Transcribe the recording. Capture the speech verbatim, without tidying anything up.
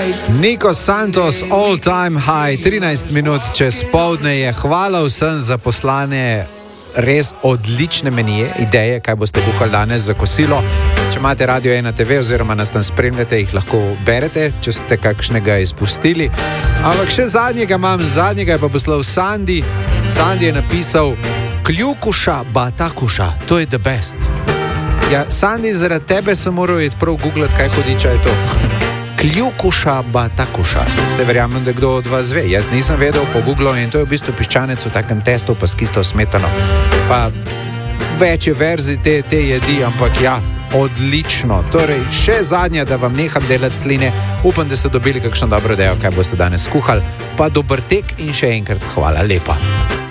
Nico Santos, all time high, trinajst minut čez poldne je. Hvala vsem za poslane res odlične menije, ideje, kaj boste kuhali danes za kosilo. Če imate Radio ena te ve oziroma nas tam spremljate, jih lahko berete, če ste kakšnega izpustili. Ampak še zadnjega imam, zadnjega je pa poslal Sandi. Sandi je napisal: Kljukuša, batakuša, to je the best. Ja, Sandi, zaradi tebe sem moral iti prav googlat, kaj hudiča je to. Kljukuša, batakuša. Se verjamem, da kdo od vas ve. Jaz nisem vedel, po googlu, in to je v bistvu piščanec v takem testu, pa s kisto smetano. Pa več je verzij te, te jedi, ampak ja, odlično. Torej, še zadnja, da vam neham delati sline. Upam, da ste dobili kakšno dobro idejo, kaj boste danes kuhali. Pa dober tek in še enkrat hvala lepa.